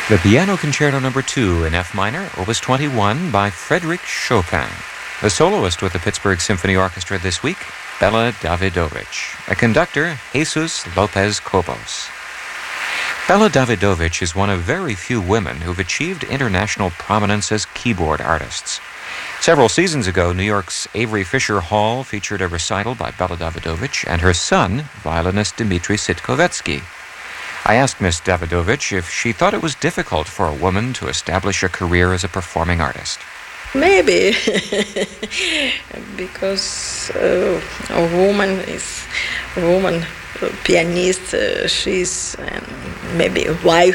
The Piano Concerto No. 2 in F minor, Opus 21 by Frédéric Chopin. The soloist with the Pittsburgh Symphony Orchestra this week, Bela Davidovich. A conductor, Jesus Lopez Cobos. Bela Davidovich is one of very few women who've achieved international prominence as keyboard artists. Several seasons ago, New York's Avery Fisher Hall featured a recital by Bela Davidovich and her son, violinist Dmitri Sitkovetsky. I asked Miss Davidovich if she thought it was difficult for a woman to establish a career as a performing artist. Maybe, because a woman pianist, she's maybe a wife